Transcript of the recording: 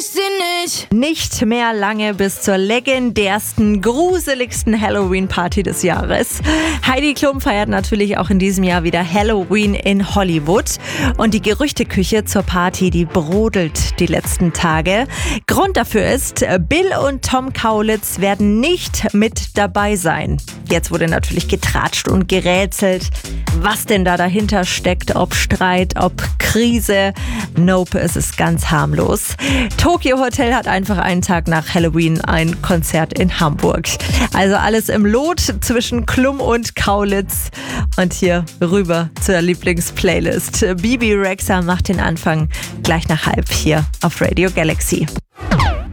ich sie nicht. Nicht mehr lange bis zur legendärsten, gruseligsten Halloween-Party des Jahres. Heidi Klum feiert natürlich auch in diesem Jahr wieder Halloween in Hollywood. Und die Gerüchteküche zur Party, die brodelt die letzten Tage. Grund dafür ist, Bill und Tom Kaulitz werden nicht mit dabei sein. Jetzt wurde natürlich getratscht und gerätselt, was denn da dahinter steckt, ob Streit, ob Krise. Nope, es ist ganz harmlos. Tokyo Hotel hat einfach einen Tag nach Halloween ein Konzert in Hamburg. Also alles im Lot zwischen Klum und Kaulitz. Und hier rüber zur Lieblingsplaylist. Bibi Rexha macht den Anfang gleich nach 5 hier auf Radio Galaxy.